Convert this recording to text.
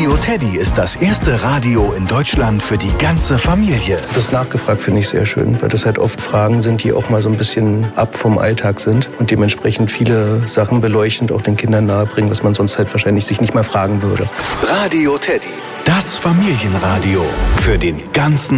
Radio Teddy ist das erste Radio in Deutschland für die ganze Familie. Das nachgefragt finde ich sehr schön, weil das halt oft Fragen sind, die auch mal so ein bisschen ab vom Alltag sind und dementsprechend viele Sachen beleuchtend auch den Kindern nahebringen, was man sonst halt wahrscheinlich sich nicht mal fragen würde. Radio Teddy, das Familienradio für den ganzen